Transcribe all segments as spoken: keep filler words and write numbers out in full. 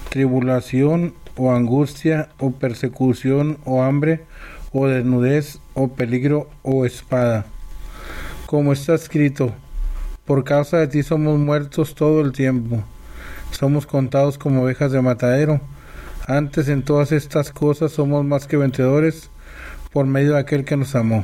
tribulación o angustia o persecución o hambre o desnudez o peligro o espada. Como está escrito, por causa de ti somos muertos todo el tiempo, somos contados como ovejas de matadero. Antes en todas estas cosas somos más que vencedores por medio de aquel que nos amó.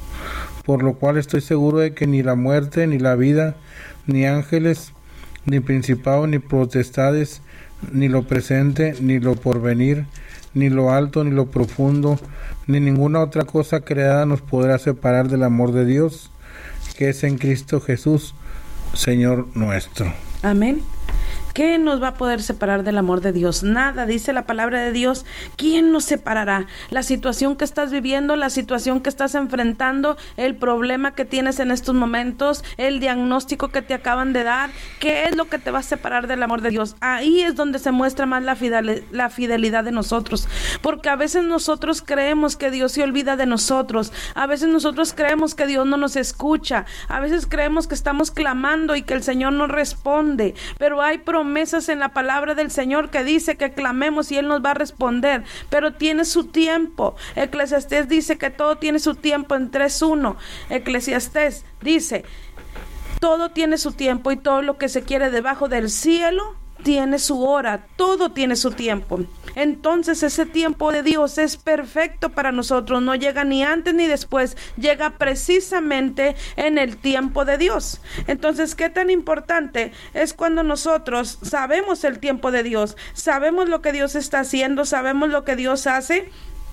Por lo cual estoy seguro de que ni la muerte, ni la vida, ni ángeles, ni principados, ni potestades, ni lo presente, ni lo porvenir, ni lo alto, ni lo profundo, ni ninguna otra cosa creada nos podrá separar del amor de Dios, que es en Cristo Jesús, Señor nuestro. Amén. ¿Qué nos va a poder separar del amor de Dios? Nada, dice la palabra de Dios. ¿Quién nos separará? La situación que estás viviendo, la situación que estás enfrentando, el problema que tienes en estos momentos, el diagnóstico que te acaban de dar, ¿qué es lo que te va a separar del amor de Dios? Ahí es donde se muestra más la fidel- la fidelidad de nosotros, porque a veces nosotros creemos que Dios se olvida de nosotros, a veces nosotros creemos que Dios no nos escucha, a veces creemos que estamos clamando y que el Señor no responde, pero hay promesas en la palabra del Señor que dice que clamemos y Él nos va a responder, pero tiene su tiempo. Eclesiastés dice que todo tiene su tiempo en tres uno. Eclesiastés dice, todo tiene su tiempo y todo lo que se quiere debajo del cielo tiene su hora, todo tiene su tiempo. Entonces ese tiempo de Dios es perfecto para nosotros, no llega ni antes ni después, llega precisamente en el tiempo de Dios. Entonces, ¿qué tan importante es cuando nosotros sabemos el tiempo de Dios, sabemos lo que Dios está haciendo, sabemos lo que Dios hace?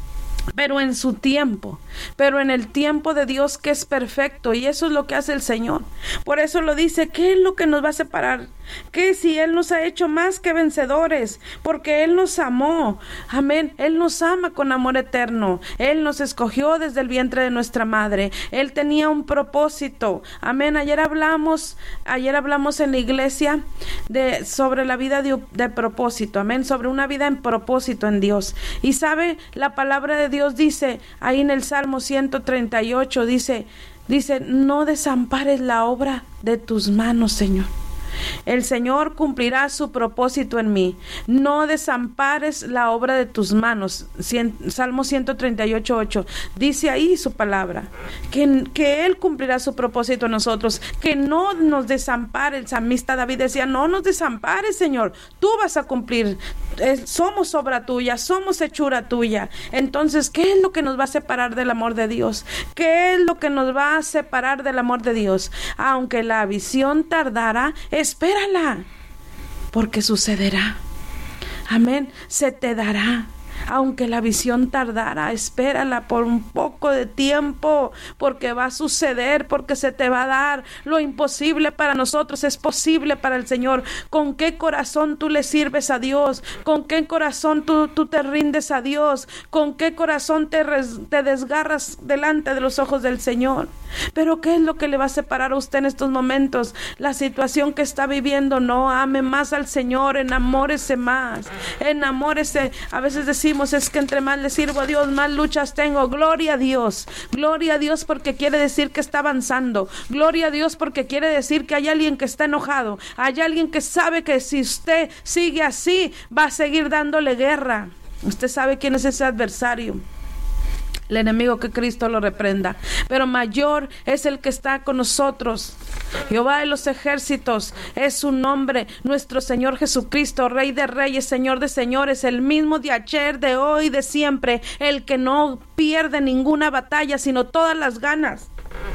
Pero en su tiempo, pero en el tiempo de Dios que es perfecto, y eso es lo que hace el Señor. Por eso lo dice, ¿qué es lo que nos va a separar? Que si Él nos ha hecho más que vencedores, porque Él nos amó, amén, Él nos ama con amor eterno, Él nos escogió desde el vientre de nuestra madre, Él tenía un propósito, amén. Ayer hablamos, ayer hablamos en la iglesia de, sobre la vida de, de propósito, amén, sobre una vida en propósito en Dios, y sabe, la palabra de Dios dice, ahí en el Salmo ciento treinta y ocho, dice, dice, no desampares la obra de tus manos, Señor. El Señor cumplirá su propósito en mí. No desampares la obra de tus manos. Salmo ciento treinta y ocho, ocho. Dice ahí su palabra, que, que Él cumplirá su propósito en nosotros, que no nos desampare. El salmista David decía, no nos desampares, Señor, tú vas a cumplir. Eh, somos obra tuya, somos hechura tuya. Entonces, ¿qué es lo que nos va a separar del amor de Dios? ¿Qué es lo que nos va a separar del amor de Dios? Aunque la visión tardara, espérala, porque sucederá. Amén, se te dará. Aunque la visión tardara, espérala por un poco de tiempo, porque va a suceder, porque se te va a dar. Lo imposible para nosotros es posible para el Señor. ¿Con qué corazón tú le sirves a Dios? ¿Con qué corazón tú, tú te rindes a Dios? ¿Con qué corazón te, res, te desgarras delante de los ojos del Señor? Pero ¿qué es lo que le va a separar a usted en estos momentos? La situación que está viviendo. No, ame más al Señor, enamórese más, enamórese. A veces decimos, es que entre más le sirvo a Dios, más luchas tengo. Gloria a Dios, gloria a Dios, porque quiere decir que está avanzando. Gloria a Dios, porque quiere decir que hay alguien que está enojado, hay alguien que sabe que si usted sigue así, va a seguir dándole guerra. Usted sabe quién es ese adversario, el enemigo, que Cristo lo reprenda. Pero mayor es el que está con nosotros. Jehová de los ejércitos es su nombre. Nuestro Señor Jesucristo, Rey de reyes, Señor de señores, el mismo de ayer, de hoy, de siempre, el que no pierde ninguna batalla, sino todas las ganas,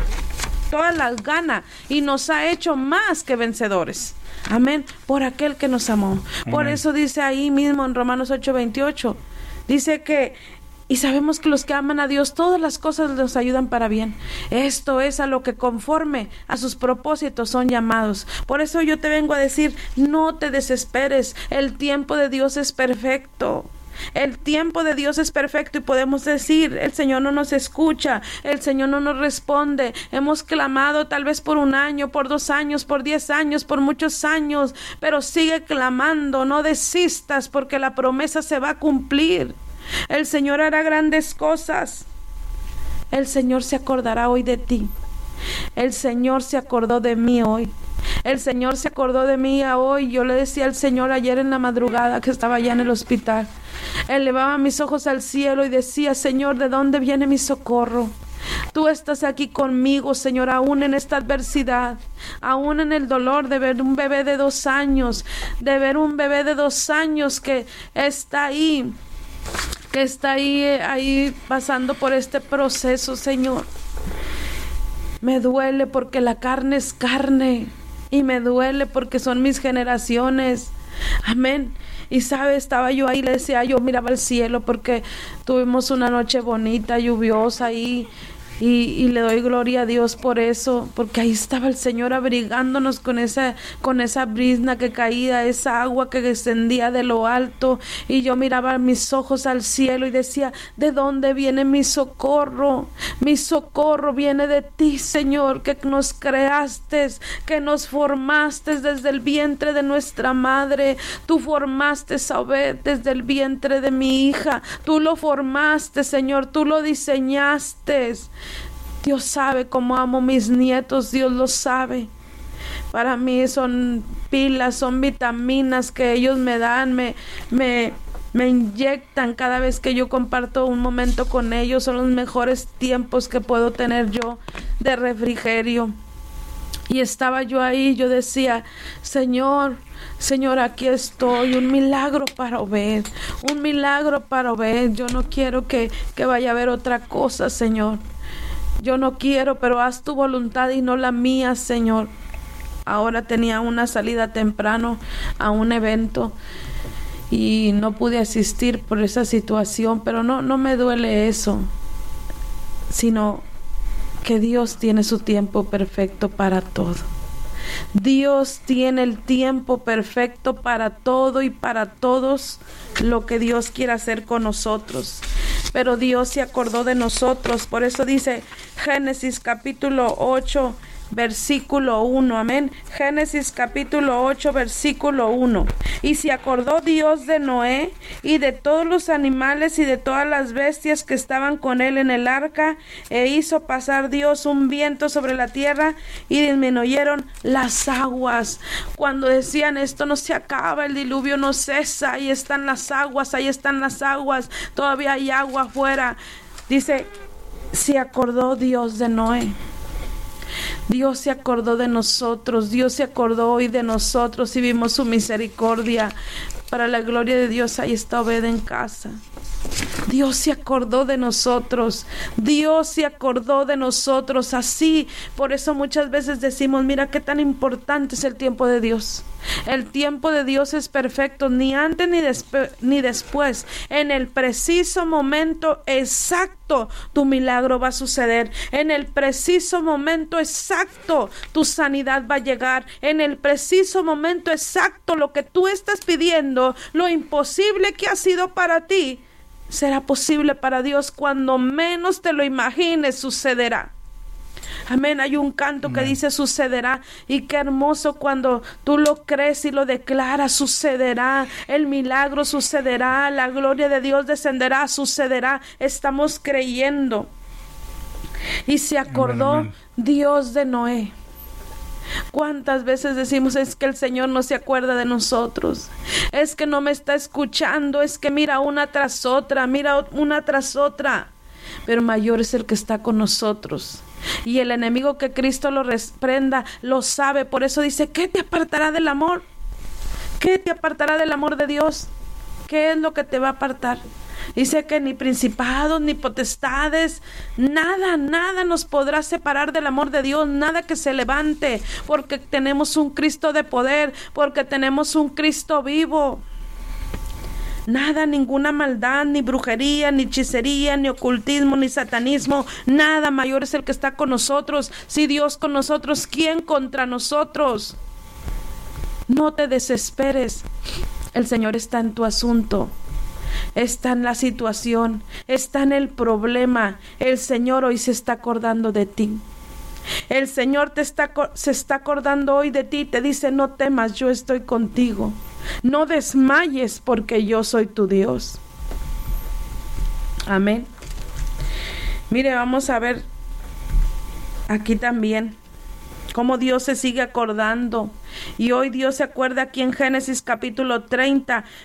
todas las gana, y nos ha hecho más que vencedores. Amén, por aquel que nos amó. Amén. Por eso dice ahí mismo en Romanos ocho veintiocho, dice que y sabemos que los que aman a Dios, todas las cosas les ayudan para bien. Esto es a lo que conforme a sus propósitos son llamados. Por eso yo te vengo a decir, no te desesperes. El tiempo de Dios es perfecto. El tiempo de Dios es perfecto y podemos decir, el Señor no nos escucha, el Señor no nos responde. Hemos clamado tal vez por un año, por dos años, por diez años, por muchos años, pero sigue clamando, no desistas, porque la promesa se va a cumplir. El Señor hará grandes cosas. El Señor se acordará hoy de ti. El Señor se acordó de mí hoy. El Señor se acordó de mí a hoy. Yo le decía al Señor ayer en la madrugada que estaba allá en el hospital. Elevaba mis ojos al cielo y decía: Señor, ¿de dónde viene mi socorro? Tú estás aquí conmigo, Señor, aún en esta adversidad, aún en el dolor de ver un bebé de dos años, de ver un bebé de dos años que está ahí, que está ahí, ahí pasando por este proceso, Señor. Me duele porque la carne es carne y me duele porque son mis generaciones. Amén. Y sabe, estaba yo ahí, le decía, yo miraba al cielo porque tuvimos una noche bonita, lluviosa y, y, y le doy gloria a Dios por eso, porque ahí estaba el Señor abrigándonos con esa, con esa brizna que caía, esa agua que descendía de lo alto, y yo miraba mis ojos al cielo y decía: ¿de dónde viene mi socorro? Mi socorro viene de ti, Señor, que nos creaste, que nos formaste desde el vientre de nuestra madre. Tú formaste a Obed desde el vientre de mi hija. Tú lo formaste, Señor, tú lo diseñaste. Dios sabe cómo amo mis nietos, Dios lo sabe. Para mí son pilas, son vitaminas que ellos me dan, me, me, me inyectan cada vez que yo comparto un momento con ellos. Son los mejores tiempos que puedo tener yo de refrigerio. Y estaba yo ahí, yo decía: Señor, Señor, aquí estoy, un milagro para Obed, un milagro para Obed. Yo no quiero que, que vaya a haber otra cosa, Señor. Yo no quiero, pero haz tu voluntad y no la mía, Señor. Ahora tenía una salida temprano a un evento y no pude asistir por esa situación, pero no, no me duele eso, sino que Dios tiene su tiempo perfecto para todo. Dios tiene el tiempo perfecto para todo y para todos lo que Dios quiere hacer con nosotros. Pero Dios se acordó de nosotros. Por eso dice Génesis capítulo ocho, versículo uno. Amén. Génesis capítulo ocho, versículo uno. Y se acordó Dios de Noé y de todos los animales y de todas las bestias que estaban con él en el arca, e hizo pasar Dios un viento sobre la tierra y disminuyeron las aguas. Cuando decían: esto no se acaba, el diluvio no cesa, ahí están las aguas, ahí están las aguas, todavía hay agua afuera. Dice: se acordó Dios de Noé. Dios se acordó de nosotros, Dios se acordó hoy de nosotros y vimos su misericordia. Para la gloria de Dios, ahí está Obed en casa. Dios se acordó de nosotros, Dios se acordó de nosotros, así. Por eso muchas veces decimos: mira qué tan importante es el tiempo de Dios. El tiempo de Dios es perfecto, ni antes ni, despe- ni después. En el preciso momento exacto tu milagro va a suceder. En el preciso momento exacto tu sanidad va a llegar. En el preciso momento exacto lo que tú estás pidiendo, lo imposible que ha sido para ti, será posible para Dios. Cuando menos te lo imagines, sucederá. Amén. Hay un canto Amén. Que dice: sucederá. Y qué hermoso cuando tú lo crees y lo declaras. Sucederá. El milagro sucederá. La gloria de Dios descenderá. Sucederá. Estamos creyendo. Y se acordó Amén. Dios de Noé. ¿Cuántas veces decimos: es que el Señor no se acuerda de nosotros? Es que no me está escuchando. Es que mira una tras otra. Mira una tras otra. Pero mayor es el que está con nosotros. Y el enemigo, que Cristo lo reprenda, lo sabe. Por eso dice: ¿qué te apartará del amor? ¿Qué te apartará del amor de Dios? ¿Qué es lo que te va a apartar? Dice que ni principados, ni potestades, nada, nada nos podrá separar del amor de Dios, nada que se levante, porque tenemos un Cristo de poder, porque tenemos un Cristo vivo. Nada, ninguna maldad, ni brujería, ni hechicería, ni ocultismo, ni satanismo, nada mayor es el que está con nosotros. Si Dios con nosotros, ¿quién contra nosotros? No te desesperes. El Señor está en tu asunto. Está en la situación, está en el problema. El Señor hoy se está acordando de ti. El Señor te está, se está acordando hoy de ti. Te dice: no temas, yo estoy contigo. No desmayes, porque yo soy tu Dios. Amén. Mire, vamos a ver aquí también cómo Dios se sigue acordando. Y hoy Dios se acuerda aquí en Génesis capítulo treinta,